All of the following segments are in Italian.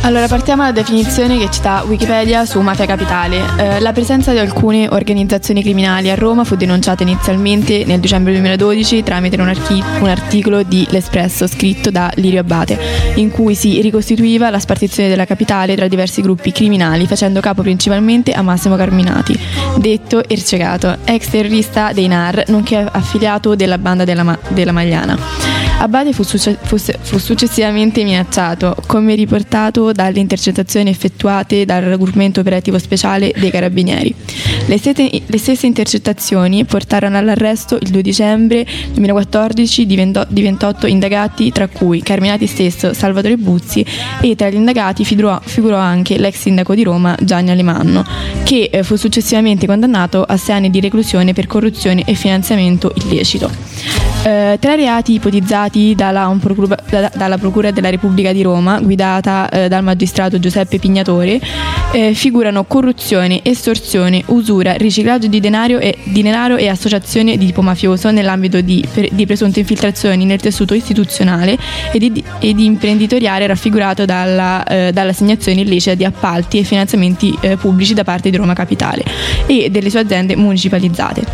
Allora, partiamo dalla definizione che cita Wikipedia su Mafia Capitale. La presenza di alcune organizzazioni criminali a Roma fu denunciata inizialmente nel dicembre 2012 tramite un articolo di L'Espresso scritto da Lirio Abbate, in cui si ricostituiva la spartizione della capitale tra diversi gruppi criminali, facendo capo principalmente a Massimo Carminati, detto Ercegato, ex terrorista dei NAR, nonché affiliato della banda della Magliana. Abbate fu successivamente minacciato, come riportato dalle intercettazioni effettuate dal raggruppamento operativo speciale dei Carabinieri. Le stesse intercettazioni portarono all'arresto il 2 dicembre 2014 di 28 indagati, tra cui Carminati stesso, Salvatore Buzzi, e tra gli indagati figurò anche l'ex sindaco di Roma Gianni Alemanno, che fu successivamente condannato a 6 anni di reclusione per corruzione e finanziamento illecito. Tra i reati ipotizzati dalla Procura della Repubblica di Roma, guidata dal magistrato Giuseppe Pignatore, figurano corruzione, estorsione, usura, riciclaggio di denaro e associazione di tipo mafioso nell'ambito di presunte infiltrazioni nel tessuto istituzionale e di imprenditoriale raffigurato dall'assegnazione illecita di appalti e finanziamenti pubblici da parte di Roma Capitale e delle sue aziende municipalizzate.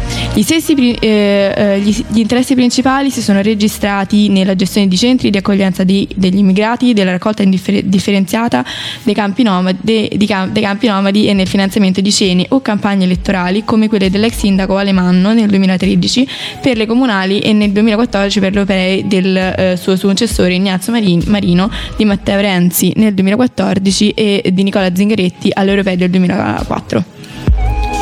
Gli interessi principali si sono registrati nella gestione di centri di accoglienza degli immigrati, della raccolta differenziata dei campi nomadi e nel finanziamento di cene o campagne elettorali come quelle dell'ex sindaco Alemanno nel 2013 per le comunali e nel 2014 per le europee del suo successore Ignazio Marino, di Matteo Renzi nel 2014 e di Nicola Zingaretti alle europee del 2004.